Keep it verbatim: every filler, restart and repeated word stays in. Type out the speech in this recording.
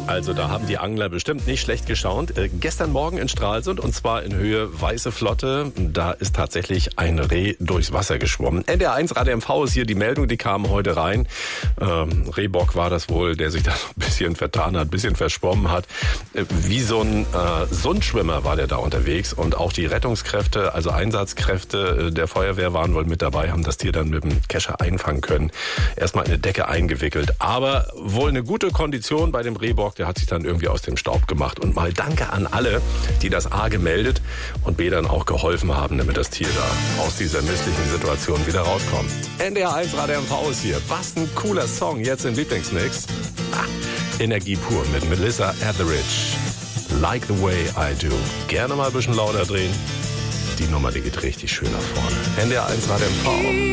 Also da haben die Angler bestimmt nicht schlecht geschaut. Äh, gestern Morgen in Stralsund, und zwar in Höhe Weiße Flotte, da ist tatsächlich ein Reh durchs Wasser geschwommen. N D R eins Radio M V ist hier die Meldung, die kam heute rein. Ähm, Rehbock war das wohl, der sich da ein bisschen vertan hat, ein bisschen verschwommen hat. Äh, wie so ein äh, Sundschwimmer war der da unterwegs, und auch die Rettungskräfte, also Einsatzkräfte der Feuerwehr waren wohl mit dabei, haben das Tier dann mit dem Kescher einfangen können. Erstmal in eine Decke eingewickelt. Aber wohl eine gute Kondition bei dem Rehbock. Der hat sich dann irgendwie aus dem Staub gemacht. Und mal danke an alle, die das A gemeldet und B dann auch geholfen haben, damit das Tier da aus dieser misslichen Situation wieder rauskommt. N D R eins Radio M V ist hier. Was ein cooler Song jetzt im Lieblingsmix. Ah, Energie pur mit Melissa Etheridge. Like the way I do. Gerne mal ein bisschen lauter drehen. Die Nummer, die geht richtig schön nach vorne. N D R eins Radio M V.